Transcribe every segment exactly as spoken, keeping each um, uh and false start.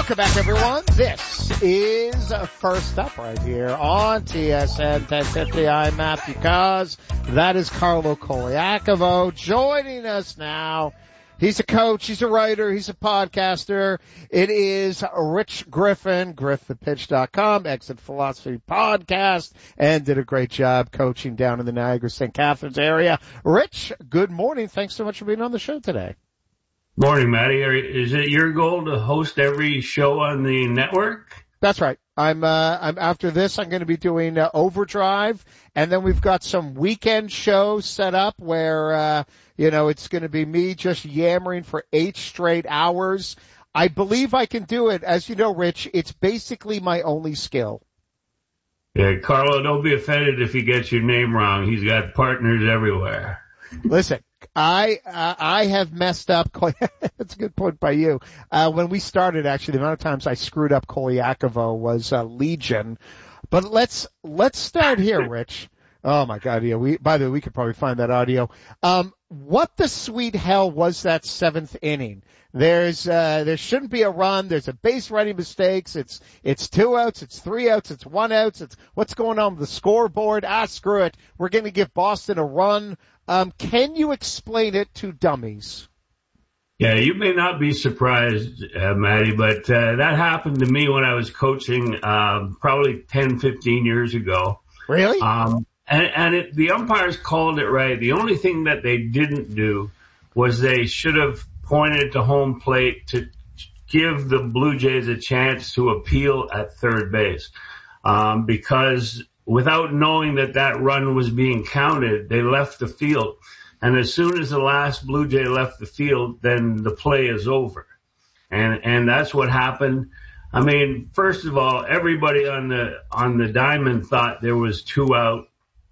Welcome back, everyone. This is First Up right here on T S N ten fifty. I'm Matthew Cos. That is Carlo Koliakovo joining us now. He's a coach, he's a writer, he's a podcaster. It is Rich Griffin, griff the pitch dot com, Exit Philosophy Podcast, and did a great job coaching down in the Niagara Saint Catharines area. Rich, good morning. Thanks so much for being on the show today. Morning, Matty. Is it your goal to host every show on the network? That's right. I'm, uh, I'm, after this, I'm going to be doing uh, Overdrive, and then we've got some weekend shows set up where, uh, you know, it's going to be me just yammering for eight straight hours. I believe I can do it. As you know, Rich, it's basically my only skill. Yeah, Carlo, don't be offended if he gets your name wrong. He's got partners everywhere. Listen, I uh, I have messed up. That's a good point by you. Uh, when we started, actually, the amount of times I screwed up Koliakovo was uh, legion. But let's let's start here, Rich. Oh my God, yeah. We by the way, we could probably find that audio. Um, what the sweet hell was that seventh inning? There's uh, there shouldn't be a run. There's a base running mistakes. It's it's two outs. It's three outs. It's one outs. It's what's going on with the scoreboard? Ah, screw it. We're going to give Boston a run. Um, can you explain it to dummies? Yeah, you may not be surprised, uh, Matty, but uh, that happened to me when I was coaching uh, probably ten, fifteen years ago. Really? Um, and and it, the umpires called it right. The only thing that they didn't do was they should have pointed to home plate to give the Blue Jays a chance to appeal at third base, um, because without knowing that that run was being counted, they left the field. And as soon as the last Blue Jay left the field, then the play is over. And, and that's what happened. I mean, first of all, everybody on the, on the diamond thought there was two out.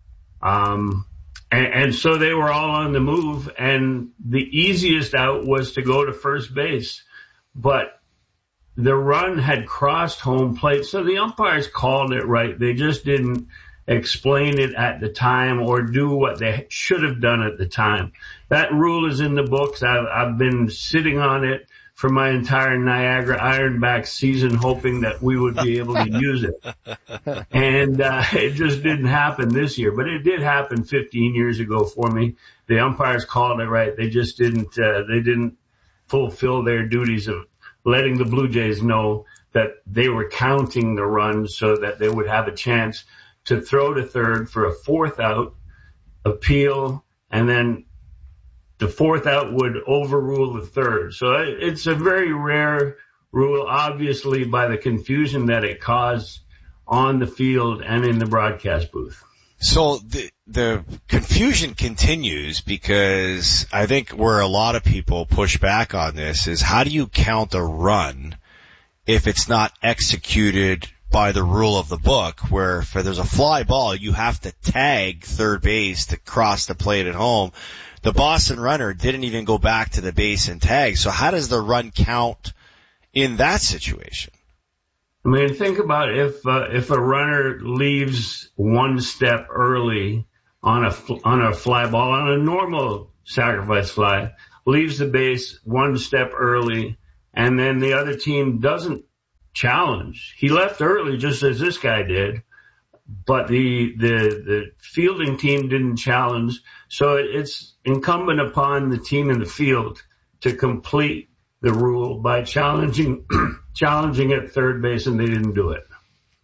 Um, and, and so they were all on the move, and the easiest out was to go to first base. But the run had crossed home plate, so the umpires called it right. They just didn't explain it at the time or do what they should have done at the time. That rule is in the books. I've, I've been sitting on it for my entire Niagara Ironback season, hoping that we would be able to use it. And uh, it just didn't happen this year, but it did happen fifteen years ago for me. The umpires called it right. They just didn't. Uh, they didn't fulfill their duties of letting the Blue Jays know that they were counting the run so that they would have a chance to throw to third for a fourth out, appeal, and then the fourth out would overrule the third. So it's a very rare rule, obviously, by the confusion that it caused on the field and in the broadcast booth. So the the confusion continues because I think where a lot of people push back on this is how do you count a run if it's not executed by the rule of the book, where if there's a fly ball, you have to tag third base to cross the plate at home. The Boston runner didn't even go back to the base and tag. So how does the run count in that situation? I mean, think about if uh, if a runner leaves one step early on a on a fly ball, on a normal sacrifice fly, leaves the base one step early, and then the other team doesn't challenge. He left early just as this guy did, but the the the fielding team didn't challenge. So it's incumbent upon the team in the field to complete the rule by challenging challenging at third base, and they didn't do it.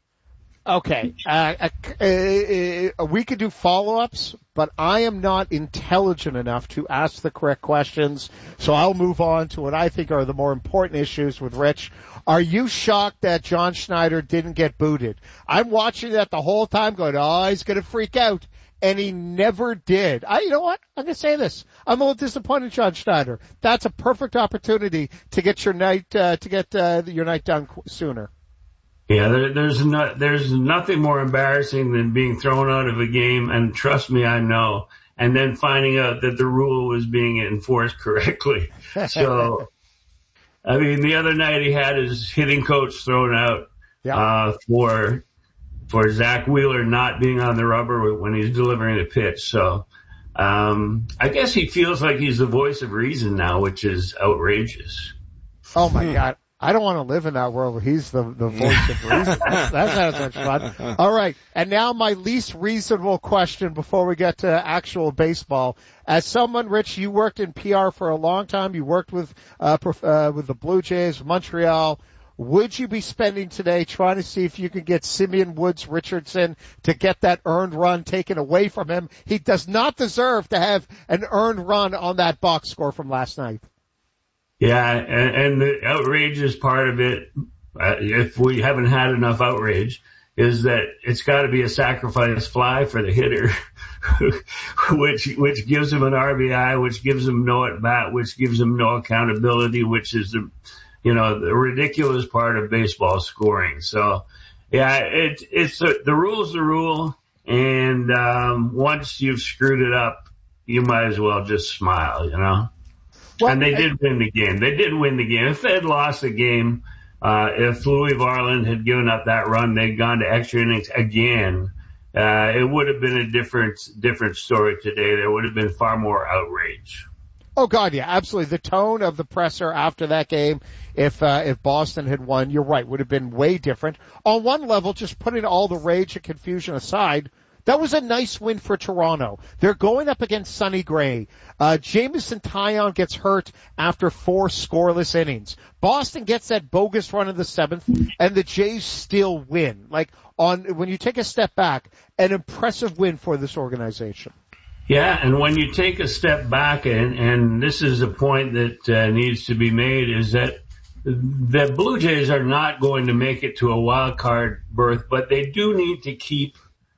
Okay, uh, uh, uh, we could do follow-ups, but I am not intelligent enough to ask the correct questions, so I'll move on to what I think are the more important issues with Rich. Are you shocked that John Schneider didn't get booted? I'm watching that the whole time going, oh, he's going to freak out. And he never did. I, you know what? I'm going to say this. I'm a little disappointed in John Schneider. That's a perfect opportunity to get your night, uh, to get, uh, your night done sooner. Yeah, there, there's no, there's nothing more embarrassing than being thrown out of a game, and trust me, I know, and then finding out that the rule was being enforced correctly. So, I mean, the other night he had his hitting coach thrown out, yeah. uh, for, for Zach Wheeler not being on the rubber when he's delivering a pitch. So, um, I guess he feels like he's the voice of reason now, which is outrageous. Oh my God. I don't want to live in that world where he's the, the voice of reason. That's, that's not much fun. All right. And now my least reasonable question before we get to actual baseball. As someone, Rich, you worked in P R for a long time. You worked with, uh, uh with the Blue Jays, Montreal. Would you be spending today trying to see if you can get Simeon Woods Richardson to get that earned run taken away from him? He does not deserve to have an earned run on that box score from last night. Yeah, and, and the outrageous part of it, uh, if we haven't had enough outrage, is that it's got to be a sacrifice fly for the hitter, which which gives him an R B I, which gives him no at bat, which gives him no accountability, which is the, you know, the ridiculous part of baseball scoring. So, yeah, it, it's a, the rule's the rule, and um, once you've screwed it up, you might as well just smile, you know. Well, and they did win the game. They did win the game. If they had lost the game, uh, if Louis Varland had given up that run, they'd gone to extra innings again, uh, it would have been a different, different story today. There would have been far more outrage. Oh God, yeah, absolutely. The tone of the presser after that game, if, uh, if Boston had won, you're right, would have been way different. On one level, just putting all the rage and confusion aside, that was a nice win for Toronto. They're going up against Sonny Gray. Uh, Jameson Taillon gets hurt after four scoreless innings. Boston gets that bogus run in the seventh, and the Jays still win. Like, on, when you take a step back, an impressive win for this organization. Yeah, and when you take a step back, and, and this is a point that uh, needs to be made, is that the Blue Jays are not going to make it to a wild card berth, but they do need to keep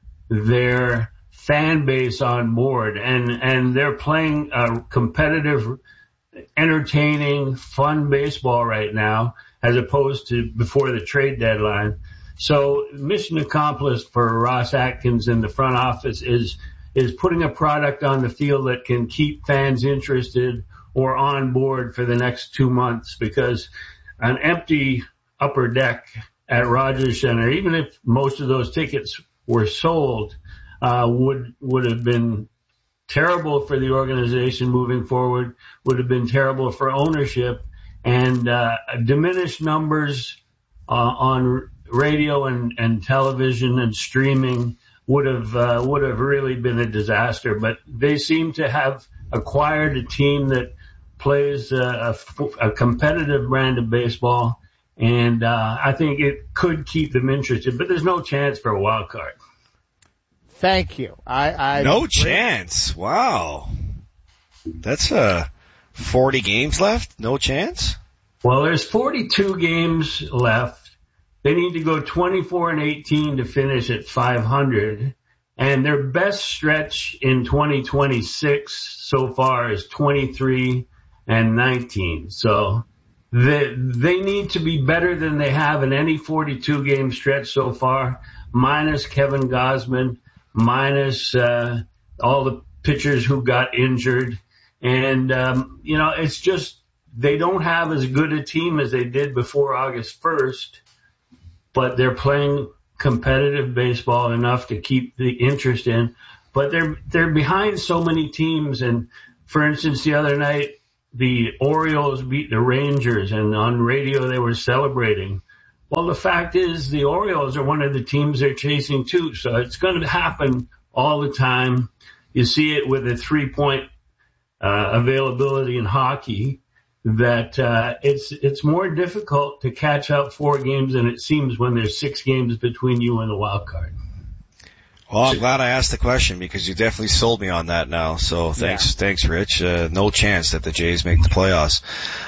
their fan base on board, and, and they're playing a competitive, entertaining, fun baseball right now, as opposed to before the trade deadline. So mission accomplished for Ross Atkins in the front office is, is putting a product on the field that can keep fans interested or on board for the next two months, because an empty upper deck at Rogers Center, even if most of those tickets were sold, uh, would, would have been terrible for the organization moving forward, would have been terrible for ownership, and, uh, diminished numbers, uh, on radio and, and television and streaming would have, uh, would have really been a disaster. But they seem to have acquired a team that plays a, a, a competitive brand of baseball. And, uh, I think it could keep them interested, but there's no chance for a wild card. Thank you. I, I no chance. Wow. That's, uh, forty games left? No chance? Well, there's forty-two games left. They need to go twenty-four and eighteen to finish at five hundred. And their best stretch in twenty twenty-six so far is twenty-three and nineteen. So, They, they need to be better than they have in any forty-two game stretch so far, minus Kevin Gausman, minus uh, all the pitchers who got injured. And, um, you know, it's just they don't have as good a team as they did before August first, but they're playing competitive baseball enough to keep the interest in. But they're they're behind so many teams. And, for instance, the other night, the Orioles beat the Rangers, and on radio they were celebrating. Well, the fact is the Orioles are one of the teams they're chasing too, so it's going to happen all the time. You see it with the three-point uh, availability in hockey, that uh, it's it's more difficult to catch up four games than it seems when there's six games between you and the wild card. Well, I'm glad I asked the question, because you definitely sold me on that now. So thanks, yeah. thanks, Rich. Uh, no chance that the Jays make the playoffs.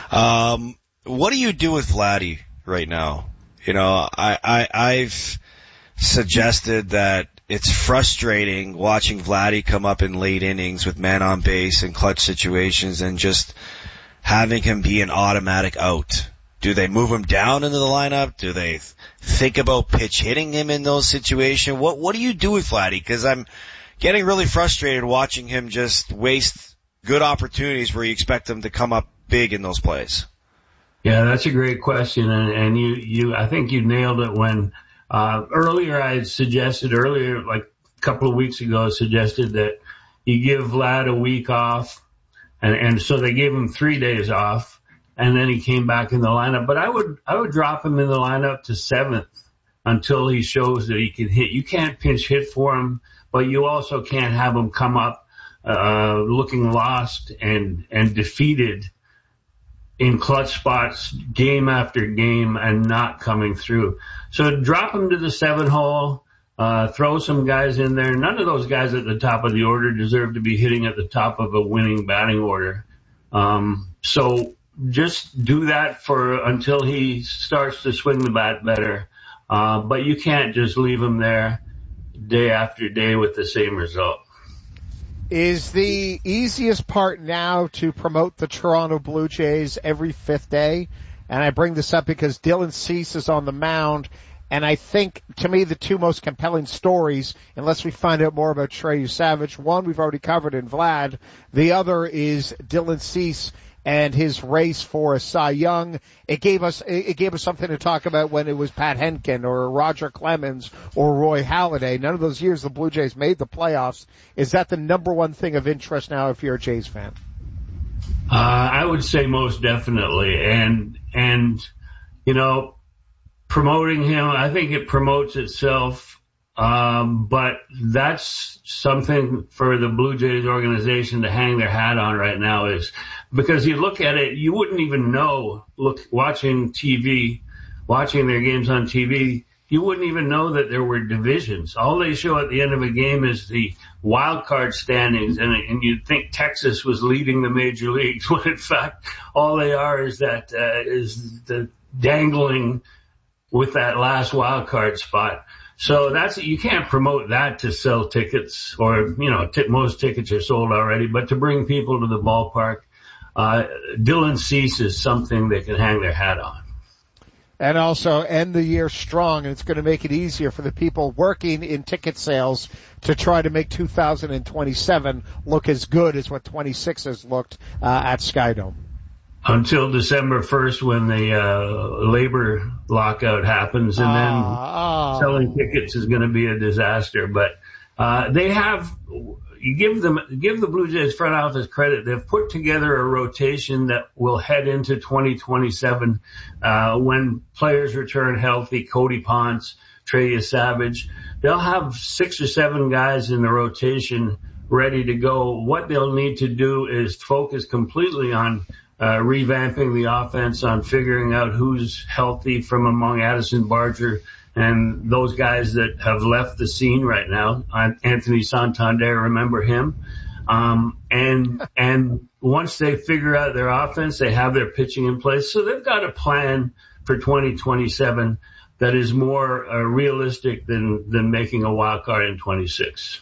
Um, what do you do with Vladdy right now? You know, I, I, I've suggested that it's frustrating watching Vladdy come up in late innings with man on base and clutch situations and just having him be an automatic out. Do they move him down into the lineup? Do they think about pitch hitting him in those situations? What What do you do with Vladdy? Because I'm getting really frustrated watching him just waste good opportunities where you expect him to come up big in those plays. Yeah, that's a great question, and, and you, you, I think you nailed it when uh, earlier I had suggested earlier, like a couple of weeks ago, suggested that you give Vlad a week off, and, and so they gave him three days off. and then he came back in the lineup. But I would I would drop him in the lineup to seventh until he shows that he can hit. You can't pinch hit for him, but you also can't have him come up uh looking lost and and defeated in clutch spots game after game and not coming through. So drop him to the seven hole. Uh, throw some guys in there. None of those guys at the top of the order deserve to be hitting at the top of a winning batting order. Um, so just do that for until he starts to swing the bat better. Uh, but you can't just leave him there day after day with the same result. Is the easiest part now to promote the Toronto Blue Jays every fifth day? And I bring this up because Dylan Cease is on the mound. And I think, to me, the two most compelling stories, unless we find out more about Trey Savage, one we've already covered in Vlad. The other is Dylan Cease and his race for a Cy Young. It gave us, it gave us something to talk about when it was Pat Henkin or Roger Clemens or Roy Halladay. None of those years the Blue Jays made the playoffs. Is that the number one thing of interest now if you're a Jays fan? Uh, I would say most definitely. And, and, you know, promoting him, I think it promotes itself, um, but that's something for the Blue Jays organization to hang their hat on right now is because you look at it, you wouldn't even know, look, watching T V, watching their games on T V, you wouldn't even know that there were divisions. All they show at the end of a game is the wild card standings, and, and you'd think Texas was leading the major leagues, when in fact all they are is that, uh, is the dangling with that last wild card spot. So that's, you can't promote that to sell tickets or, you know, t- most tickets are sold already, but to bring people to the ballpark, uh, Dylan Cease is something they can hang their hat on. And also end the year strong, and it's going to make it easier for the people working in ticket sales to try to make two thousand twenty-seven look as good as what twenty-six has looked, uh, at Skydome. Until December first when the uh, labor lockout happens, and then oh, oh. selling tickets is going to be a disaster. But uh, they have, you give them, give the Blue Jays front office credit. They've put together a rotation that will head into twenty twenty-seven uh, when players return healthy. Cody Ponce, Trey Savage, they'll have six or seven guys in the rotation ready to go. What they'll need to do is focus completely on Uh, revamping the offense, on figuring out who's healthy from among Addison Barger and those guys that have left the scene right now. Anthony Santander, remember him? Um, and, and once they figure out their offense, they have their pitching in place. So they've got a plan for twenty twenty-seven that is more uh, realistic than, than making a wild card in twenty-six.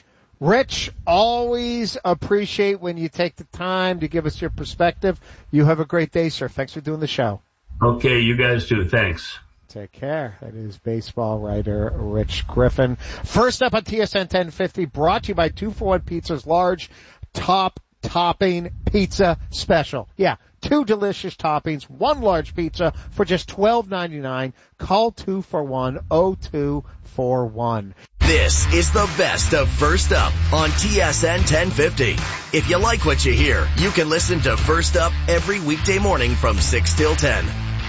Rich, always appreciate when you take the time to give us your perspective. You have a great day, sir. Thanks for doing the show. Okay, you guys too. Thanks. Take care. That is baseball writer Rich Griffin. First up on T S N ten fifty, brought to you by two for one Pizza's large top topping pizza special. Yeah, two delicious toppings, one large pizza for just twelve ninety-nine. Call two for one oh two four one. This is the best of First Up on T S N ten fifty. If you like what you hear, you can listen to First Up every weekday morning from six till ten.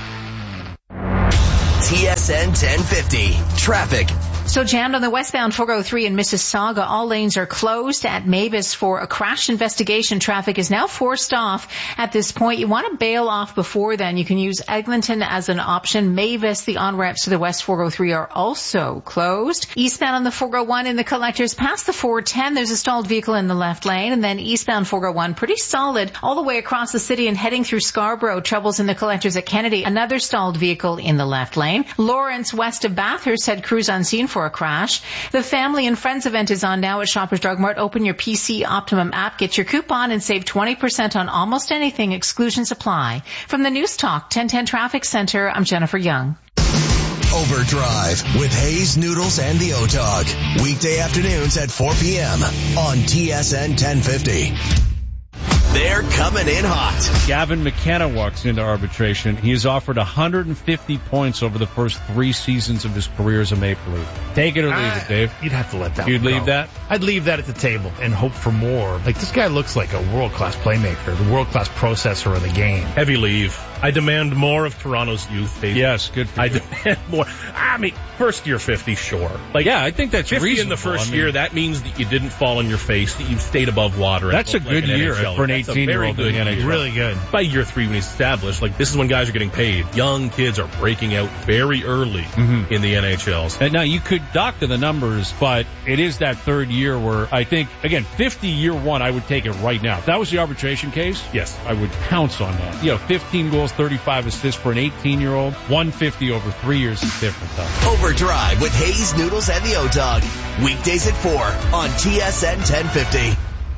T S N ten fifty. Traffic. So jammed on the westbound four oh three in Mississauga. All lanes are closed at Mavis for a crash investigation. Traffic is now forced off at this point. You want to bail off before then. You can use Eglinton as an option. Mavis, the on-ramps to the west four oh three are also closed. Eastbound on the four oh one in the collectors past the four ten. There's a stalled vehicle in the left lane. And then eastbound four oh one pretty solid all the way across the city and heading through Scarborough. Troubles in the collectors at Kennedy. Another stalled vehicle in the left lane. Lawrence west of Bathurst had crews on scene for a crash. The Family and Friends event is on now at Shoppers Drug Mart. Open your P C Optimum app, get your coupon, and save twenty percent on almost anything. Exclusions apply. From the News Talk ten ten Traffic Center, I'm Jennifer Young. Overdrive with Hayes, Noodles, and the O-Dog. Weekday afternoons at four p.m. on T S N ten fifty. They're coming in hot. Gavin McKenna walks into arbitration. He is offered one hundred fifty points over the first three seasons of his career as a Maple Leaf. Take it or leave uh, it, Dave. You'd have to let that You'd one leave go. that? I'd leave that at the table and hope for more. Like, this guy looks like a world-class playmaker, the world-class processor of the game. Heavy leave. I demand more of Toronto's youth, Dave. Yes, good for I you. demand more. I mean, first year fifty, sure. Like, yeah, I think that's fifty reasonable. in the first I mean, year, that means that you didn't fall on your face, that you stayed above water. That's a like good an year N H L. for an That's a eighteen-year-old very in the good N H L. Really good. By year three, when he's established, like, this is when guys are getting paid. Young kids are breaking out very early Mm-hmm. in the N H Ls. And now, you could doctor the numbers, but it is that third year where I think, again, fifty year one, I would take it right now. If that was the arbitration case, Yes. I would pounce on that. You know, fifteen goals, thirty-five assists for an eighteen-year-old, one hundred fifty over three years is different, though. Overdrive with Hayes, Noodles, and the O-Dog. Weekdays at four on T S N ten fifty.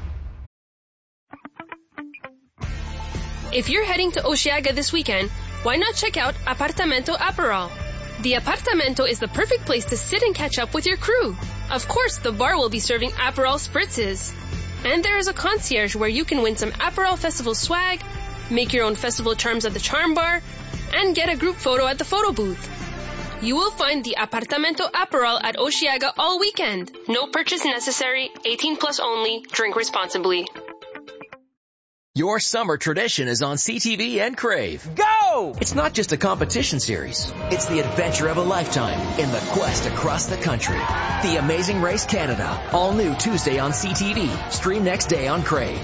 If you're heading to Osheaga this weekend, why not check out Apartamento Aperol? The Apartamento is the perfect place to sit and catch up with your crew. Of course, the bar will be serving Aperol spritzes. And there is a concierge where you can win some Aperol Festival swag, make your own festival charms at the Charm Bar, and get a group photo at the photo booth. You will find the Apartamento Aperol at Osheaga all weekend. No purchase necessary, eighteen plus only, drink responsibly. Your summer tradition is on C T V and Crave. Go! It's not just a competition series. It's the adventure of a lifetime in the quest across the country. The Amazing Race Canada. All new Tuesday on C T V. Stream next day on Crave.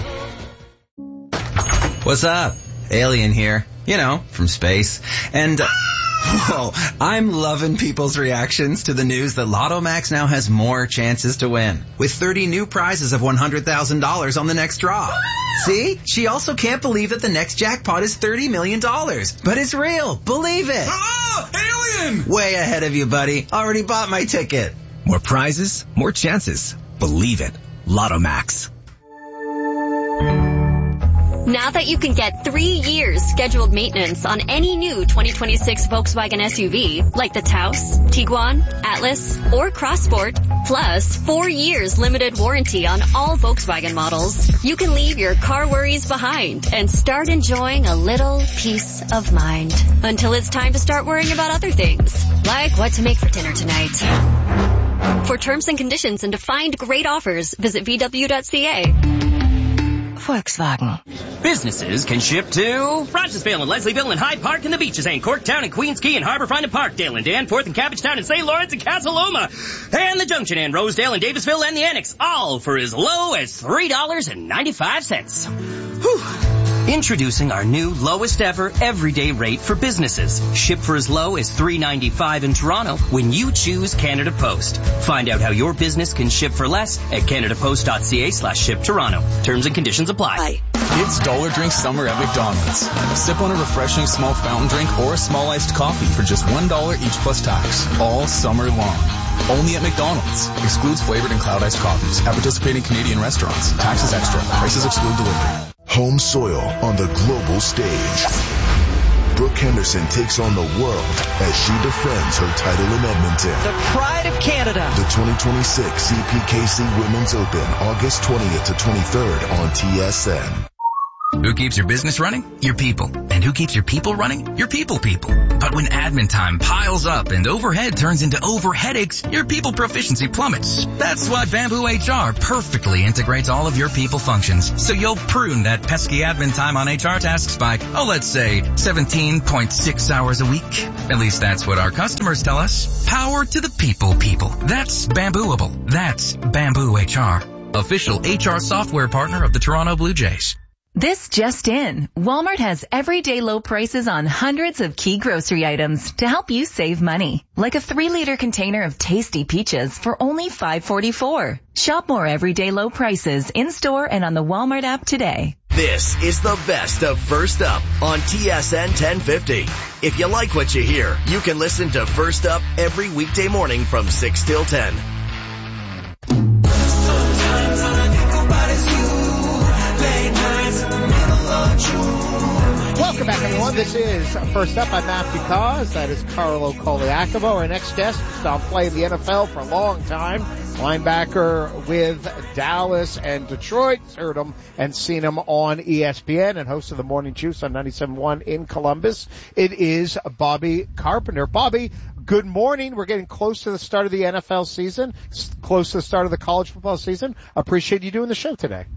What's up? Alien here. You know, from space. And... Uh, Whoa, I'm loving people's reactions to the news that Lotto Max now has more chances to win, with thirty new prizes of one hundred thousand dollars on the next draw. See? She also can't believe that the next jackpot is thirty million dollars. But it's real. Believe it. Ah, alien! Way ahead of you, buddy. Already bought my ticket. More prizes, more chances. Believe it. Lotto Max. Now that you can get three years scheduled maintenance on any new twenty twenty-six Volkswagen S U V, like the Taos, Tiguan, Atlas, or Crossport, plus four years limited warranty on all Volkswagen models, you can leave your car worries behind and start enjoying a little peace of mind until it's time to start worrying about other things, like what to make for dinner tonight. For terms and conditions and to find great offers, visit V W dot C A. Volkswagen. Businesses can ship to Rochesville and Leslieville and Hyde Park and the Beaches and Corktown and Queens Quay and Harbourfront and Parkdale and Danforth and Cabbagetown and Saint Lawrence and Casa Loma and the Junction and Rosedale and Davisville and the Annex, all for as low as three dollars and ninety-five cents. Whew. Introducing our new lowest ever everyday rate for businesses. Ship for as low as three dollars and ninety-five cents in Toronto when you choose Canada Post. Find out how your business can ship for less at canadapost.ca slash ship Toronto. Terms and conditions apply. It's Dollar Drink Summer at McDonald's. Sip on a refreshing small fountain drink or a small iced coffee for just one dollar each plus tax. All summer long. Only at McDonald's. Excludes flavored and cloud iced coffees at participating Canadian restaurants. Taxes extra. Prices exclude delivery. Home soil on the global stage. Brooke Henderson takes on the world as she defends her title in Edmonton. The pride of Canada. The twenty twenty-six C P K C Women's Open, August twentieth to twenty-third on T S N. Who keeps your business running? Your people. And who keeps your people running? Your people people. But when admin time piles up and overhead turns into over headaches, your people proficiency plummets. That's why Bamboo H R perfectly integrates all of your people functions. So you'll prune that pesky admin time on H R tasks by, oh, let's say seventeen point six hours a week. At least that's what our customers tell us. Power to the people people. That's Bambooable. That's Bamboo H R. Official H R software partner of the Toronto Blue Jays. This just in. Walmart has everyday low prices on hundreds of key grocery items to help you save money. Like a three liter container of tasty peaches for only five forty-four. Shop more everyday low prices in store and on the Walmart app today. This is the best of First Up on T S N ten fifty. If you like what you hear, you can listen to First Up every weekday morning from six till ten. Welcome back, everyone. The This is First Up. I'm Matthew Cause. That is Carlo Colaiacovo. Our next guest stopped playing the N F L for a long time. Linebacker with Dallas and Detroit. Heard him and seen him on E S P N and host of the Morning Juice on ninety-seven point one in Columbus. It is Bobby Carpenter. Bobby, good morning. We're getting close to the start of the N F L season, close to the start of the college football season. Appreciate you doing the show today.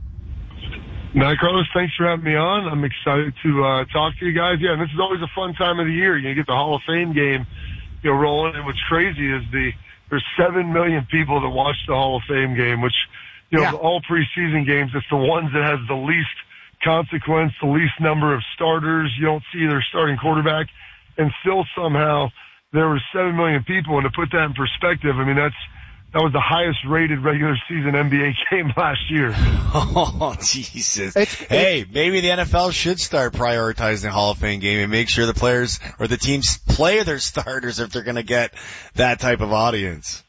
Matt Carlos, thanks for having me on. I'm excited to uh, talk to you guys. Yeah, and this is always a fun time of the year. You get the Hall of Fame game, you know, rolling. And what's crazy is the there's seven million people that watch the Hall of Fame game, which, you know, yeah. all preseason games, it's the ones that has the least consequence, the least number of starters. You don't see their starting quarterback, and still somehow there were seven million people. And to put that in perspective, I mean, that's That was the highest rated regular season N B A game last year. Oh, Jesus. It's, hey, it's, maybe the N F L should start prioritizing the Hall of Fame game and make sure the players or the teams play their starters if they're going to get that type of audience.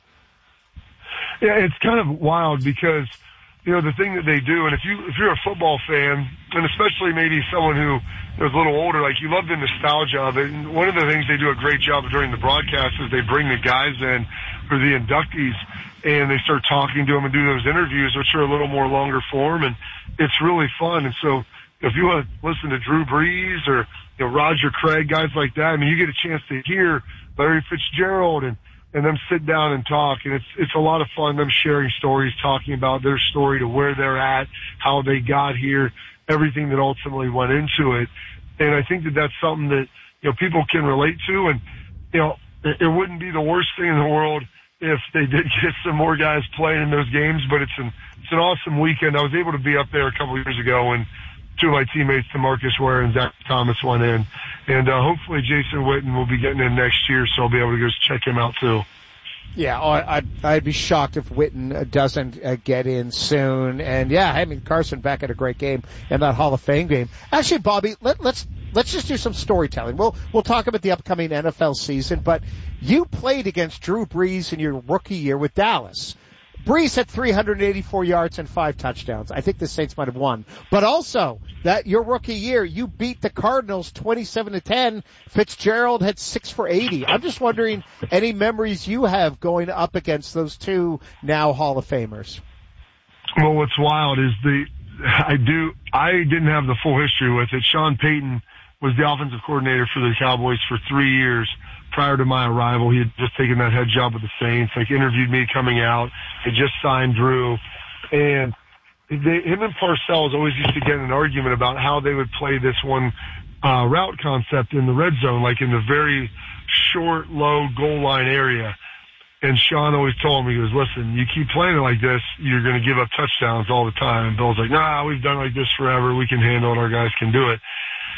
Yeah, it's kind of wild because, you know, the thing that they do, and if you, if you're a football fan, and especially maybe someone who is a little older, like you love the nostalgia of it. And one of the things they do a great job of during the broadcast is they bring the guys in for the inductees, and they start talking to them and do those interviews, which are a little more longer form, and it's really fun. And so if you want to listen to Drew Brees or, you know, Roger Craig, guys like that, I mean, you get a chance to hear Larry Fitzgerald and, and them sit down and talk, and it's, it's a lot of fun, them sharing stories, talking about their story to where they're at, how they got here, everything that ultimately went into it. And I think that that's something that, you know, people can relate to, and, you know, it, it wouldn't be the worst thing in the world if they did get some more guys playing in those games, but it's an, it's an awesome weekend. I was able to be up there a couple of years ago when two of my teammates, DeMarcus Ware and Zach Thomas, went in. And, uh, hopefully Jason Witten will be getting in next year, so I'll be able to go check him out too. Yeah, I'd, I'd be shocked if Witten doesn't uh, get in soon. And yeah, I mean, Carson back at a great game in that Hall of Fame game. Actually, Bobby, let, let's, let's just do some storytelling. We'll, we'll talk about the upcoming N F L season, but you played against Drew Brees in your rookie year with Dallas. Brees had three hundred eighty-four yards and five touchdowns. I think the Saints might have won. But also, that your rookie year, you beat the Cardinals twenty-seven to ten. Fitzgerald had six for eighty. I'm just wondering any memories you have going up against those two now Hall of Famers. Well, what's wild is the, I do, I didn't have the full history with it. Sean Payton was the offensive coordinator for the Cowboys for three years. Prior to my arrival, he had just taken that head job with the Saints, like interviewed me coming out. He just signed Drew. And they, him and Parcells always used to get in an argument about how they would play this one uh, route concept in the red zone, like in the very short, low goal line area. And Sean always told me, he goes, listen, you keep playing it like this, you're going to give up touchdowns all the time. And Bill's like, nah, we've done it like this forever. We can handle it. Our guys can do it.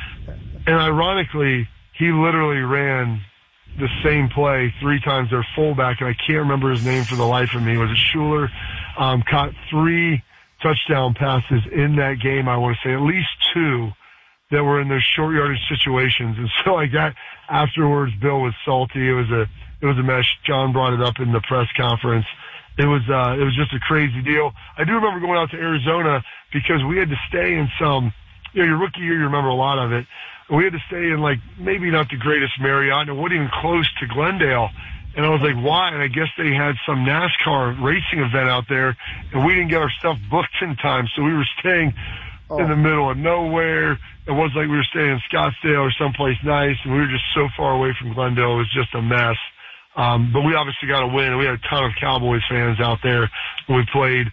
And ironically, he literally ran the same play three times. Their fullback, and I can't remember his name for the life of me. Was it Schuler? Um, caught three touchdown passes in that game. I want to say at least two that were in those short yardage situations. And so like that afterwards, Bill was salty. It was a, it was a mess. John brought it up in the press conference. It was, uh, it was just a crazy deal. I do remember going out to Arizona because we had to stay in some, you know, your rookie year, you remember a lot of it. We had to stay in, like, maybe not the greatest Marriott, and it wasn't even close to Glendale. And I was like, why? And I guess they had some NASCAR racing event out there, and we didn't get our stuff booked in time, so we were staying oh. in the middle of nowhere. It wasn't like we were staying in Scottsdale or someplace nice, and we were just so far away from Glendale. It was just a mess. Um, but we obviously got a win, and we had a ton of Cowboys fans out there when we played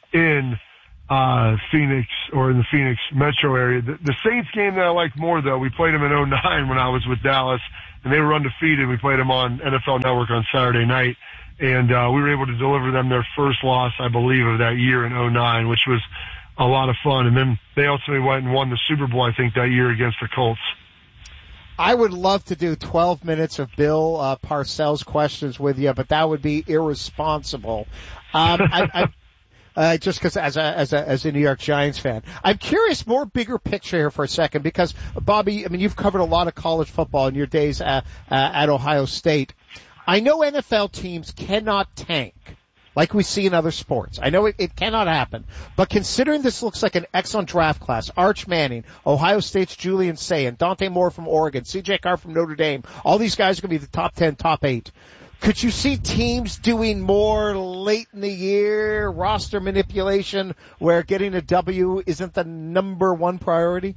in Uh, Phoenix, or in the Phoenix metro area. The, the Saints game that I liked more, though, we played them in oh nine when I was with Dallas, and they were undefeated. We played them on N F L Network on Saturday night, and uh, we were able to deliver them their first loss, I believe, of that year in oh nine, which was a lot of fun. And then they ultimately went and won the Super Bowl, I think, that year against the Colts. I would love to do twelve minutes of Bill uh, Parcells questions with you, but that would be irresponsible. Um, I, I Uh, just because as a, as a, as a New York Giants fan, I'm curious, more bigger picture here for a second, because Bobby, I mean, you've covered a lot of college football in your days at, uh, at Ohio State. I know N F L teams cannot tank. like we see in other sports. I know it, it cannot happen, but considering this looks like an excellent draft class, Arch Manning, Ohio State's Julian Sayin, Dante Moore from Oregon, C J Carr from Notre Dame, all these guys are going to be the top ten, top eight. Could you see teams doing more late in the year, roster manipulation, where getting a W isn't the number one priority?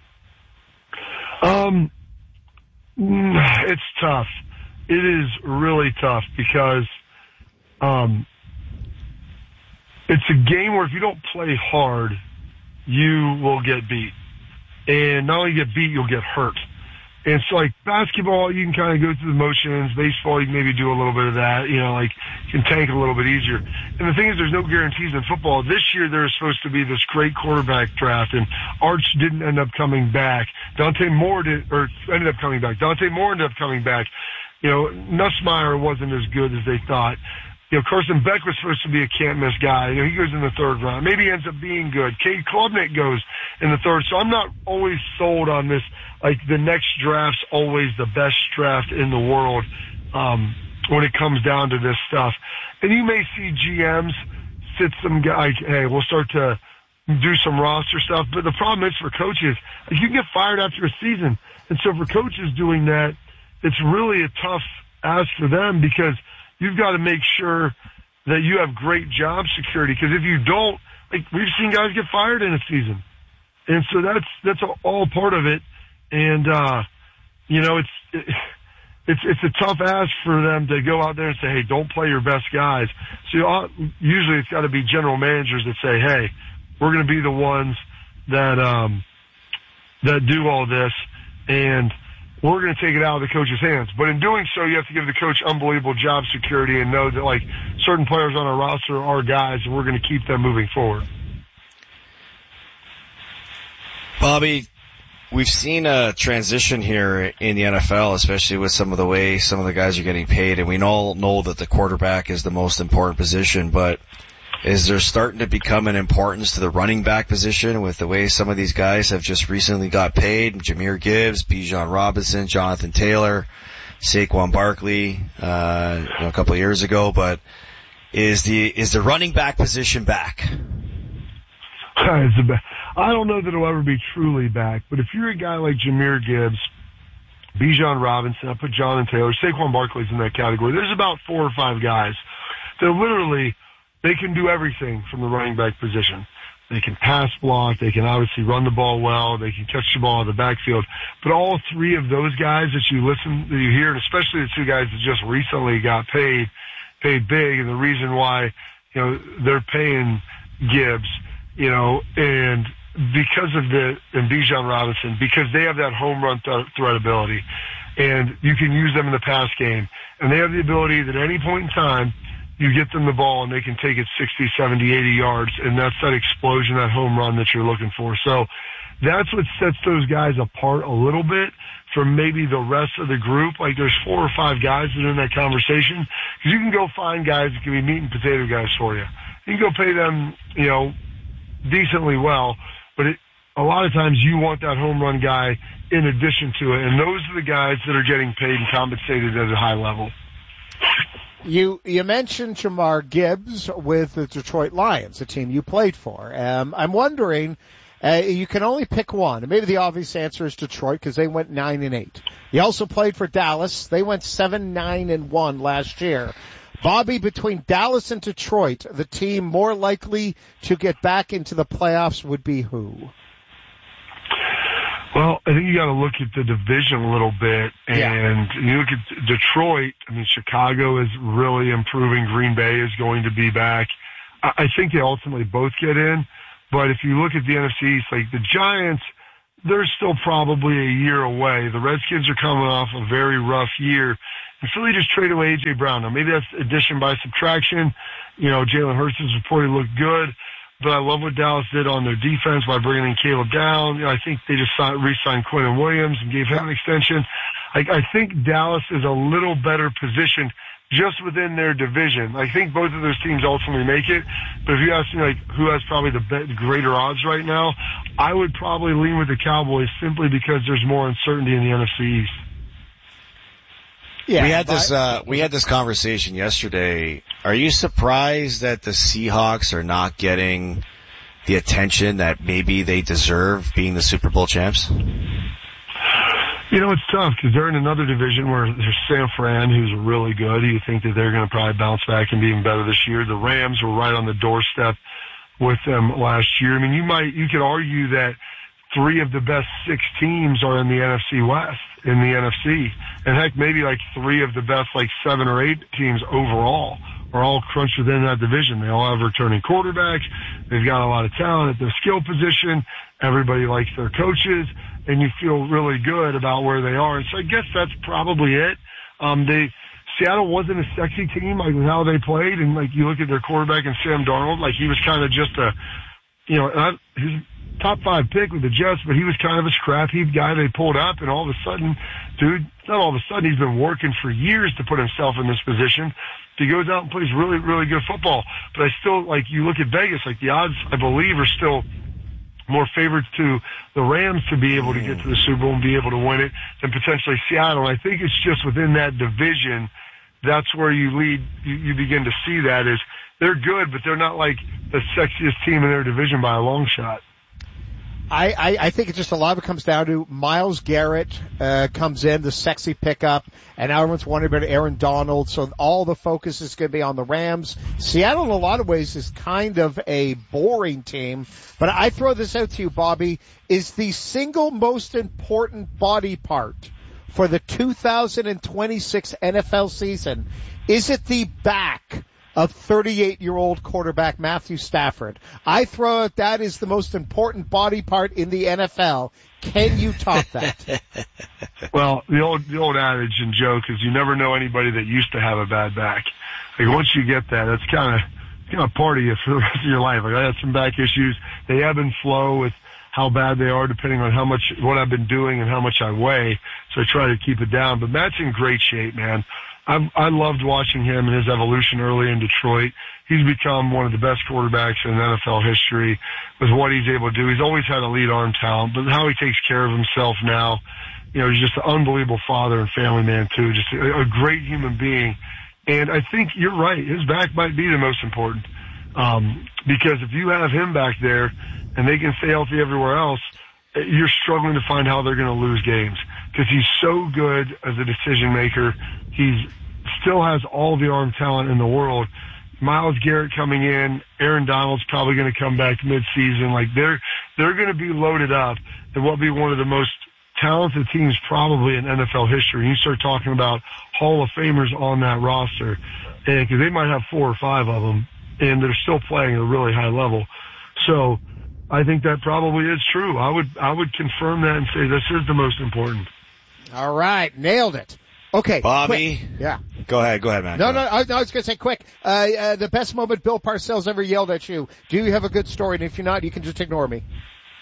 Um, it's tough. It is really tough because um, it's a game where if you don't play hard, you will get beat. And not only get beat, you'll get hurt. And so, like, basketball, you can kind of go through the motions. Baseball, you can maybe do a little bit of that. You know, like, you can tank a little bit easier. And the thing is, there's no guarantees in football. This year, there was supposed to be this great quarterback draft, and Arch didn't end up coming back. Dante Moore did, or ended up coming back. Dante Moore ended up coming back. You know, Nussmeier wasn't as good as they thought. You know, Carson Beck was supposed to be a can't-miss guy. You know, he goes in the third round. Maybe he ends up being good. Cade Klubnik goes in the third. So I'm not always sold on this, like, the next draft's always the best draft in the world um, when it comes down to this stuff. And you may see G Ms sit some guy, hey, we'll start to do some roster stuff. But the problem is for coaches, like, you can get fired after a season. And so for coaches doing that, it's really a tough ask for them because you've got to make sure that you have great job security. Because if you don't, like, we've seen guys get fired in a season. And so that's, that's all part of it. And, uh, you know, it's, it, it's, it's a tough ask for them to go out there and say, hey, don't play your best guys. So you ought, usually it's got to be general managers that say, hey, we're going to be the ones that, um, that do all this. And we're going to take it out of the coach's hands. But in doing so, you have to give the coach unbelievable job security and know that, like, certain players on our roster are guys, and we're going to keep them moving forward. Bobby, we've seen a transition here in the N F L, especially with some of the way some of the guys are getting paid, and we all know that the quarterback is the most important position, but is there starting to become an importance to the running back position with the way some of these guys have just recently got paid? Jahmyr Gibbs, Bijan Robinson, Jonathan Taylor, Saquon Barkley, uh, you know, a couple of years ago, but is the, is the running back position back? I don't know that it'll ever be truly back, but if you're a guy like Jahmyr Gibbs, Bijan Robinson, I put Jonathan Taylor, Saquon Barkley's in that category. There's about four or five guys that literally, they can do everything from the running back position. They can pass block. They can obviously run the ball well. They can catch the ball in the backfield. But all three of those guys that you listen, that you hear, and especially the two guys that just recently got paid, paid big, and the reason why, you know, they're paying Gibbs, you know, and because of the, and Bijan Robinson, because they have that home run th- threat ability, and you can use them in the pass game, and they have the ability that at any point in time, you get them the ball and they can take it sixty, seventy, eighty yards, and that's that explosion, that home run that you're looking for. So that's what sets those guys apart a little bit from maybe the rest of the group. Like, there's four or five guys that are in that conversation, because you can go find guys that can be meat and potato guys for you. You can go pay them, you know, decently well, but it, a lot of times you want that home run guy in addition to it, and those are the guys that are getting paid and compensated at a high level. You you mentioned Jahmyr Gibbs with the Detroit Lions, a team you played for. Um, I'm wondering, uh, you can only pick one. Maybe the obvious answer is Detroit because they went nine and eight. You also played for Dallas. They went seven, nine, and one last year. Bobby, between Dallas and Detroit, the team more likely to get back into the playoffs would be who? Well, I think you got to look at the division a little bit, and yeah. you look at Detroit. I mean, Chicago is really improving. Green Bay is going to be back. I think they ultimately both get in, but if you look at the N F C East, like the Giants, they're still probably a year away. The Redskins are coming off a very rough year. And Philly just traded away A J Brown. Now, maybe that's addition by subtraction. You know, Jalen Hurts has reported looked good. But I love what Dallas did on their defense by bringing in Caleb Down. You know, I think they just signed, re-signed Quinnen Williams and gave him an extension. I, I think Dallas is a little better positioned just within their division. I think both of those teams ultimately make it. But if you ask me, like, who has probably the be- greater odds right now, I would probably lean with the Cowboys simply because there's more uncertainty in the N F C East. Yeah, we had but, this uh we had this conversation yesterday. Are you surprised that the Seahawks are not getting the attention that maybe they deserve, being the Super Bowl champs? You know, it's tough because they're in another division where there's San Fran, who's really good. You think that they're going to probably bounce back and be even better this year. The Rams were right on the doorstep with them last year. I mean, you might, you could argue that three of the best six teams are in the N F C West, in the N F C. And heck, maybe like three of the best, like seven or eight teams overall are all crunched within that division. They all have returning quarterbacks. They've got a lot of talent at their skill position. Everybody likes their coaches, and you feel really good about where they are. And so I guess that's probably it. Um, they, Seattle wasn't a sexy team, like how they played. And like you look at their quarterback and Sam Darnold, like he was kind of just a, you know, not, he's top five pick with the Jets, but he was kind of a scrap heap guy they pulled up, and all of a sudden, dude, not all of a sudden, he's been working for years to put himself in this position. He goes out and plays really, really good football. But I still, like, you look at Vegas, like the odds, I believe, are still more favorites to the Rams to be able to get to the Super Bowl and be able to win it than potentially Seattle. And I think it's just within that division, that's where you lead, you, you begin to see that is they're good, but they're not like the sexiest team in their division by a long shot. I, I, I think it just a lot of it comes down to Myles Garrett uh, comes in, the sexy pickup, and now everyone's wondering about Aaron Donald, so all the focus is going to be on the Rams. Seattle, in a lot of ways, is kind of a boring team, but I throw this out to you, Bobby, is the single most important body part for the two thousand twenty-six N F L season, is it the back of thirty-eight-year-old quarterback Matthew Stafford? I throw out that is the most important body part in the N F L. Can you top that? Well, the old the old adage and joke is you never know anybody that used to have a bad back. Like once you get that, that's kind of kind of part of you for the rest of your life. Like I had some back issues. They ebb and flow with how bad they are depending on how much what I've been doing and how much I weigh. So I try to keep it down. But Matt's in great shape, man. I've, I loved watching him and his evolution early in Detroit. He's become one of the best quarterbacks in N F L history with what he's able to do. He's always had elite arm talent, but how he takes care of himself now, you know, he's just an unbelievable father and family man too. Just a, a great human being. And I think you're right. His back might be the most important. Um, because if you have him back there and they can stay healthy everywhere else, you're struggling to find how they're going to lose games because he's so good as a decision maker. He's still has all the arm talent in the world. Myles Garrett coming in, Aaron Donald's probably going to come back mid-season. Like they're they're going to be loaded up and will be one of the most talented teams probably in N F L history. You start talking about Hall of Famers on that roster, and because they might have four or five of them, and they're still playing at a really high level. So I think that probably is true. I would I would confirm that and say this is the most important. All right, nailed it. Okay, Bobby. Quick. Yeah. Go ahead, go ahead, man. No, go no, ahead. I, no, I was going to say quick. Uh, uh, the best moment Bill Parcells ever yelled at you. Do you have a good story? And if you're not, you can just ignore me.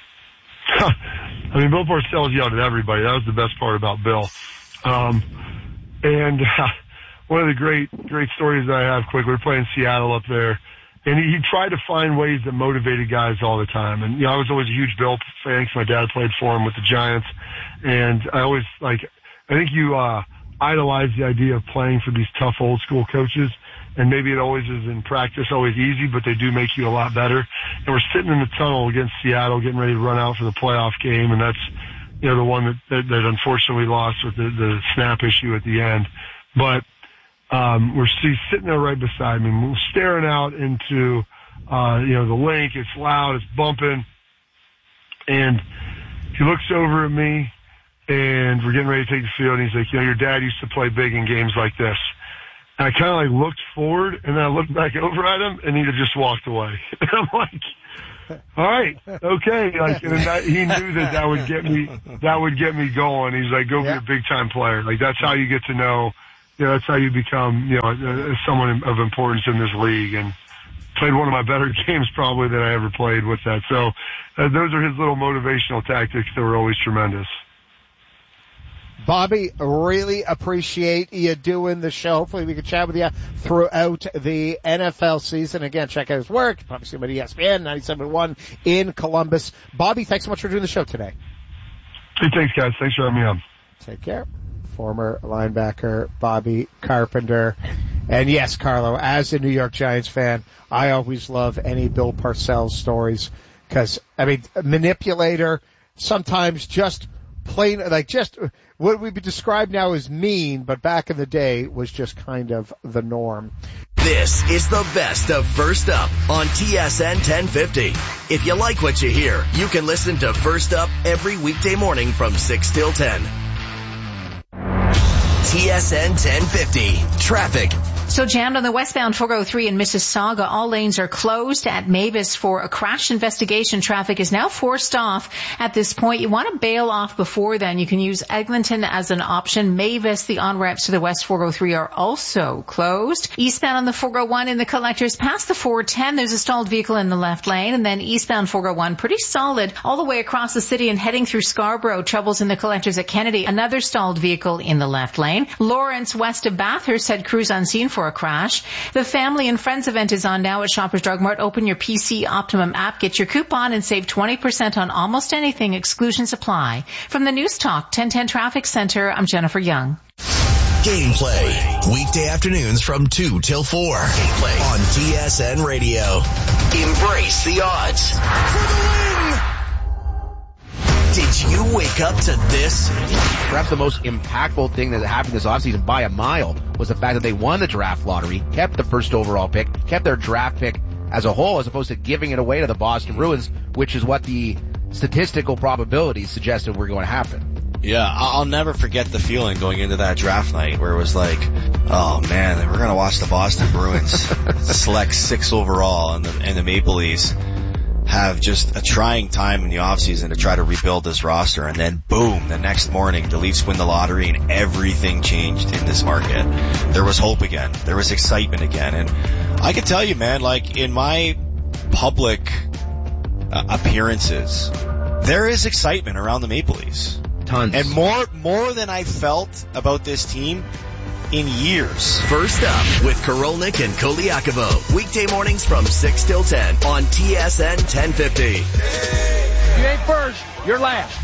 I mean, Bill Parcells yelled at everybody. That was the best part about Bill. Um, and uh, one of the great, great stories that I have quick, we were playing Seattle up there. And he, he tried to find ways that motivated guys all the time. And, you know, I was always a huge Bill fan because my dad played for him with the Giants. And I always, like, I think you uh idolize the idea of playing for these tough old school coaches. And maybe it always is in practice always easy, but they do make you a lot better. And we're sitting in the tunnel against Seattle getting ready to run out for the playoff game. And that's, you know, the one that, that, that unfortunately lost with the, the snap issue at the end. But Um, we're see, sitting there right beside me. We're staring out into, uh, you know, the lake. It's loud. It's bumping. And he looks over at me, and we're getting ready to take the field. And he's like, you know, your dad used to play big in games like this. And I kind of like looked forward, and then I looked back over at him, and he had just walked away. And I'm like, all right, okay. Like, and that, he knew that that would get me, that would get me going. He's like, go yeah. be a big time player. Like, that's how you get to know. You know, that's how you become, you know, uh, someone of importance in this league, and played one of my better games probably that I ever played with that. So uh, those are his little motivational tactics that were always tremendous. Bobby, really appreciate you doing the show. Hopefully we can chat with you throughout the N F L season. Again, check out his work. Probably see him at E S P N ninety-seven point one in Columbus. Bobby, thanks so much for doing the show today. Hey, thanks, guys. Thanks for having me on. Take care. former linebacker Bobby Carpenter. And yes, Carlo, as a New York Giants fan, I always love any Bill Parcells stories because, I mean, manipulator, sometimes just plain, like just what would be described now as mean, but back in the day was just kind of the norm. This is the best of First Up on T S N ten fifty. If you like what you hear, you can listen to First Up every weekday morning from six till ten. T S N ten fifty. Traffic. So jammed on the westbound four oh three in Mississauga. All lanes are closed at Mavis for a crash investigation. Traffic is now forced off at this point. You want to bail off before then. You can use Eglinton as an option. Mavis, the on-ramps to the west four oh three are also closed. Eastbound on the four oh one in the collectors past the four ten, there's a stalled vehicle in the left lane. And then eastbound four oh one, pretty solid all the way across the city and heading through Scarborough. Troubles in the collectors at Kennedy. Another stalled vehicle in the left lane. Lawrence west of Bathurst had crews unseen for a crash. The Family and Friends event is on now at Shoppers Drug Mart. Open your P C Optimum app, get your coupon, and save twenty percent on almost anything. Exclusions apply. From the News Talk ten ten Traffic Center, I'm Jennifer Young. Gameplay. Weekday afternoons from two till four. Gameplay on T S N Radio. Embrace the odds. For the win! Did you wake up to this? Perhaps the most impactful thing that happened this offseason by a mile was the fact that they won the draft lottery, kept the first overall pick, kept their draft pick as a whole, as opposed to giving it away to the Boston Bruins, which is what the statistical probabilities suggested were going to happen. Yeah, I'll never forget the feeling going into that draft night where it was like, oh man, we're going to watch the Boston Bruins select six overall and the, and the Maple Leafs have just a trying time in the offseason to try to rebuild this roster. And then boom, the next morning, the Leafs win the lottery and everything changed in this market. There was hope again. There was excitement again. And I can tell you, man, like in my public uh, appearances, there is excitement around the Maple Leafs. Tons. And more, more than I felt about this team in years. First Up with Korolnik and Koliakovo. Weekday mornings from six till ten on T S N ten fifty. You ain't first, you're last.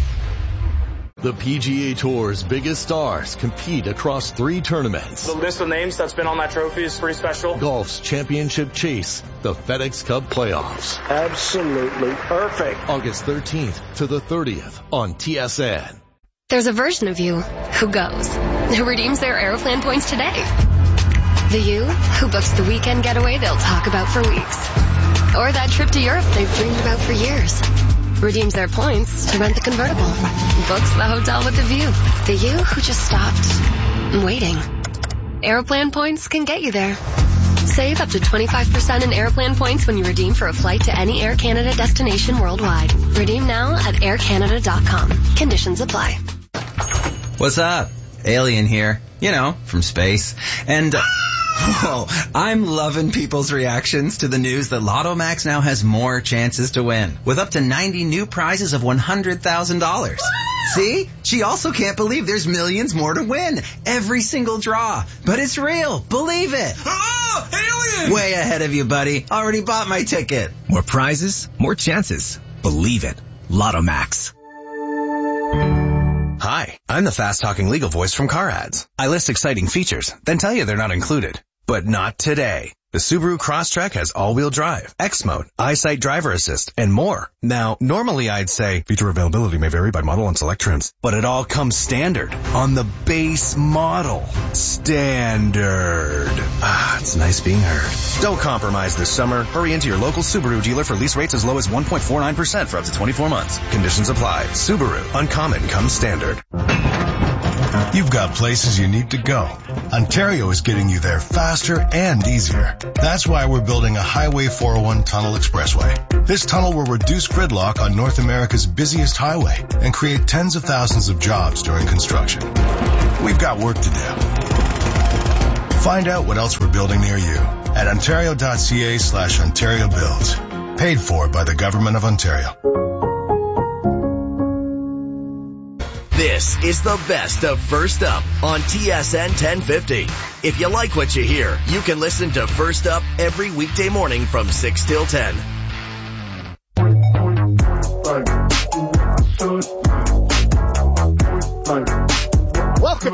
The P G A Tour's biggest stars compete across three tournaments. The list of names that's been on that trophy is pretty special. Golf's championship chase, the FedEx Cup playoffs. Absolutely perfect. August thirteenth to the thirtieth on T S N. There's a version of you who goes, who redeems their Aeroplan points today. The you who books the weekend getaway they'll talk about for weeks. Or that trip to Europe they've dreamed about for years. Redeems their points to rent the convertible. Books the hotel with the view. The you who just stopped waiting. Aeroplan points can get you there. Save up to twenty-five percent in Aeroplan points when you redeem for a flight to any Air Canada destination worldwide. Redeem now at air canada dot com. Conditions apply. What's up? Alien here. You know, from space. And, uh, whoa, I'm loving people's reactions to the news that Lotto Max now has more chances to win, with up to ninety new prizes of one hundred thousand dollars. See? She also can't believe there's millions more to win. Every single draw. But it's real. Believe it. Oh, alien! Way ahead of you, buddy. Already bought my ticket. More prizes, more chances. Believe it. Lotto Max. Hi, I'm the fast-talking legal voice from Car Ads. I list exciting features, then tell you they're not included. But not today. The Subaru Crosstrek has all-wheel drive, X-Mode, EyeSight driver assist, and more. Now, normally I'd say feature availability may vary by model and select trims, but it all comes standard on the base model. Standard. Ah, it's nice being heard. Don't compromise this summer. Hurry into your local Subaru dealer for lease rates as low as one point four nine percent for up to twenty-four months. Conditions apply. Subaru. Uncommon comes standard. You've got places you need to go. Ontario is getting you there faster and easier. That's why we're building a Highway four oh one Tunnel Expressway. This tunnel will reduce gridlock on North America's busiest highway and create tens of thousands of jobs during construction. We've got work to do. Find out what else we're building near you at ontario.ca slash Ontario Builds. Paid for by the Government of Ontario. This is the best of First Up on T S N ten fifty. If you like what you hear, you can listen to First Up every weekday morning from six till ten. Welcome back, everyone.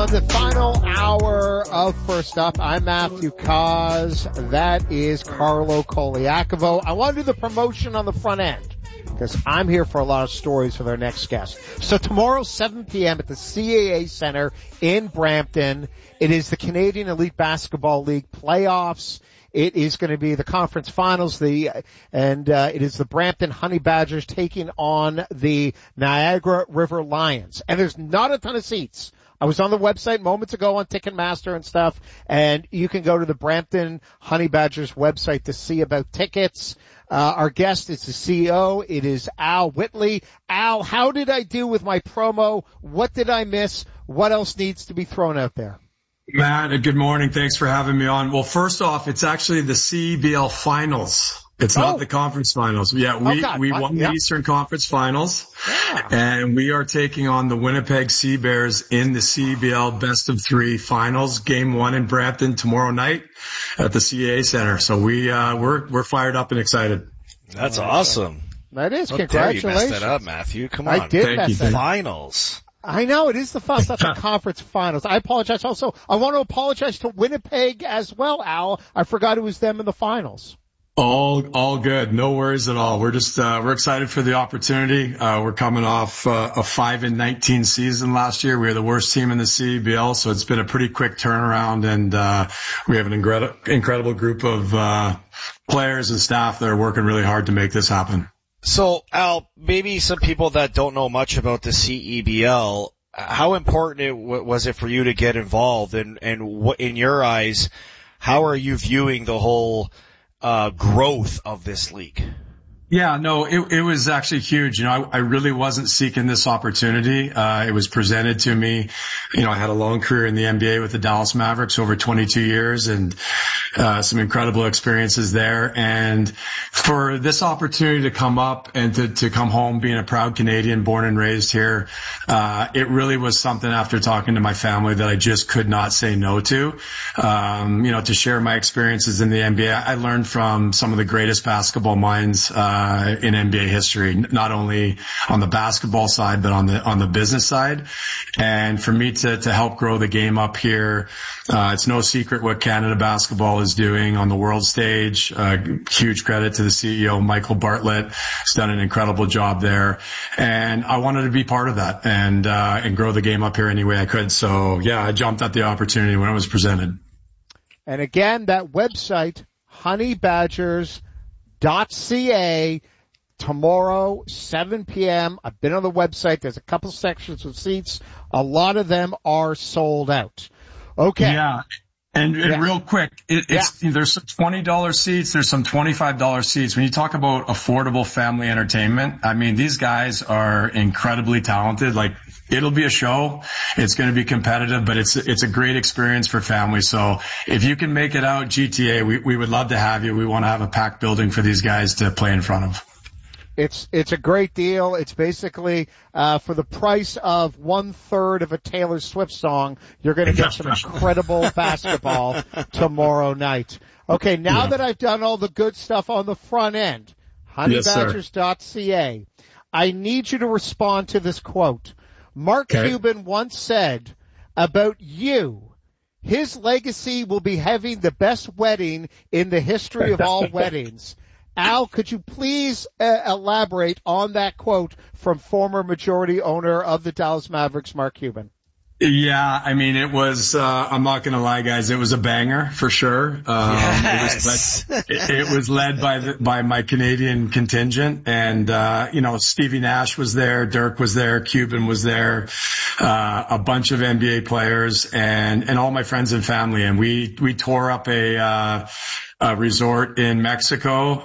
on the final hour of First Up. I'm Matthew Cause. That is Carlo Koliakovo. I want to do the promotion on the front end because I'm here for a lot of stories for their next guest. So tomorrow, seven p.m. at the C A A Center in Brampton, it is the Canadian Elite Basketball League playoffs. It is going to be the conference finals, the and uh, it is the Brampton Honey Badgers taking on the Niagara River Lions. And there's not a ton of seats. I was on the website moments ago on Ticketmaster and stuff, and you can go to the Brampton Honey Badgers website to see about tickets. Uh, our guest is the C E O. It is Al Whitley. Al, how did I do with my promo? What did I miss? What else needs to be thrown out there? Matt, good morning. Thanks for having me on. Well, first off, it's actually the C E B L finals. It's oh. not the conference finals. Yeah, we, oh, we won yeah. the Eastern Conference finals, yeah. and we are taking on the Winnipeg Sea Bears in the C E B L best of three finals, game one in Brampton tomorrow night at the C A A Center. So we, uh, we're, we're fired up and excited. That's awesome. That is. How Congratulations. dare you mess that up, Matthew. Come on. I did Thank mess you. that up. Finals. I know, it is the first of the conference finals. I apologize also. I want to apologize to Winnipeg as well, Al. I forgot it was them in the finals. All, all good. No worries at all. We're just, uh, we're excited for the opportunity. Uh, we're coming off uh, a five and nineteen season last year. We were the worst team in the C E B L, so it's been a pretty quick turnaround, and uh, we have an incredible, incredible group of uh, players and staff that are working really hard to make this happen. So, Al, maybe some people that don't know much about the C E B L, how important it w- was it for you to get involved, and and what, in your eyes, how are you viewing the whole uh growth of this league? Yeah, no, it, it was actually huge. You know, I, I really wasn't seeking this opportunity. Uh, it was presented to me. You know, I had a long career in the N B A with the Dallas Mavericks over twenty-two years and, uh, some incredible experiences there. And for this opportunity to come up and to, to come home being a proud Canadian born and raised here, uh, it really was something after talking to my family that I just could not say no to. Um, you know, to share my experiences in the N B A. I learned from some of the greatest basketball minds, uh, Uh, in N B A history, not only on the basketball side, but on the, on the business side. And for me to, to help grow the game up here, uh, it's no secret what Canada basketball is doing on the world stage. Uh, huge credit to the C E O, Michael Bartlett. He's done an incredible job there. And I wanted to be part of that and, uh, and grow the game up here any way I could. So yeah, I jumped at the opportunity when it was presented. And again, that website, honey badgers dot c a, tomorrow, seven p.m. I've been on the website. There's a couple sections of seats. A lot of them are sold out. Okay. Yeah. And, and yeah. real quick, it, it's, yeah. there's some twenty dollars seats. There's some twenty-five dollars seats. When you talk about affordable family entertainment, I mean, these guys are incredibly talented. Like, it'll be a show. It's going to be competitive, but it's, it's a great experience for families. So if you can make it out, G T A, we, we would love to have you. We want to have a packed building for these guys to play in front of. It's, it's a great deal. It's basically, uh, for the price of one third of a Taylor Swift song, you're going to get some incredible basketball tomorrow night. Okay. Now yeah. that I've done all the good stuff on the front end, honey badgers dot c a, yes, I need you to respond to this quote. Mark okay. Cuban once said about you, his legacy will be having the best wedding in the history of all weddings. Al, could you please uh, elaborate on that quote from former majority owner of the Dallas Mavericks, Mark Cuban? Yeah, I mean, it was, uh, I'm not going to lie, guys, it was a banger for sure. Um, yes. it, was led, it, it was led by the, by my Canadian contingent, and, uh, you know, Stevie Nash was there, Dirk was there, Cuban was there, uh, a bunch of N B A players and, and all my friends and family. And we, we tore up a, uh, a resort in Mexico.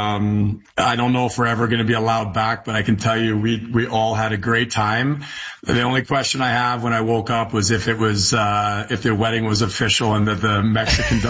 Um, I don't know if we're ever going to be allowed back, but I can tell you we, we all had a great time. The only question I have when I woke up was if it was, uh, if their wedding was official and that the Mexican